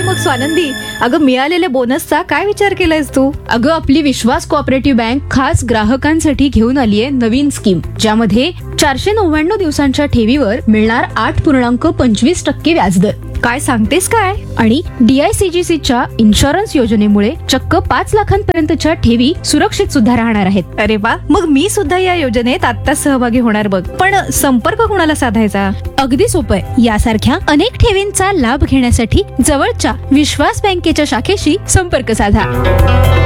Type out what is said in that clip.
मग स्वानंदी, अगं मिळालेल्या बोनसचा काय विचार केलायस तू? अगं आपली विश्वास कोऑपरेटिव्ह बँक खास ग्राहकांसाठी घेऊन आली आहे नवीन स्कीम, ज्यामध्ये 499 दिवसांच्या ठेवीवर मिळणार 8.25% व्याजदर. काय सांगतेस काय? आणि DICGCच्या इन्शुरन्स योजनेमुळे चक्क 5 लाखांपर्यंतच्या ठेवी सुरक्षित सुद्धा राहणार आहेत. अरे वा, मग मी सुद्धा या योजनेत आता सहभागी होणार बघ. पण संपर्क कोणाला साधायचा? अगदी सोपं आहे. यासारख्या अनेक ठेवींचा लाभ घेण्यासाठी जवळच्या विश्वास बँकेच्या शाखेशी संपर्क साधा.